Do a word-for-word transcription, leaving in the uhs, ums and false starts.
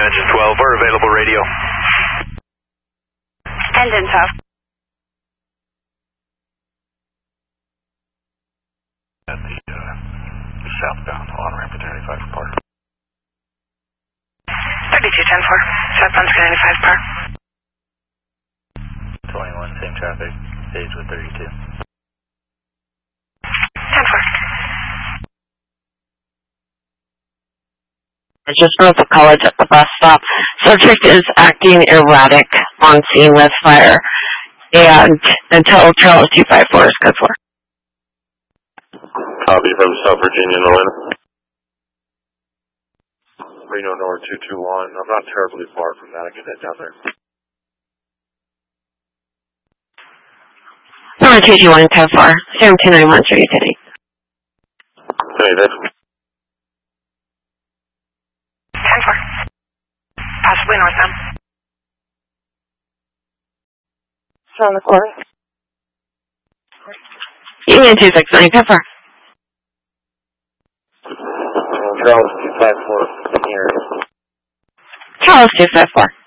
Engine twelve, we're available radio. Engine twelve. At the uh, southbound on-ramp at ninety-five for Park. thirty-two ten four, southbound ninety-five Park. twenty-one, same traffic, stage with thirty-two. ten four. It's just north of College at the bus stop. Subject is acting erratic on scene with fire, and until Charles two five four is good for. Copy from South Virginia, North. Reno North two two one. I'm not terribly far from that. I can head down there. Number two two one, ten four. Sam two nine one, three thirty. Hey, that's ten four. Possibly northbound. It's on the course. Union two six nine, ten four. Charles two five four here. Charles two five four.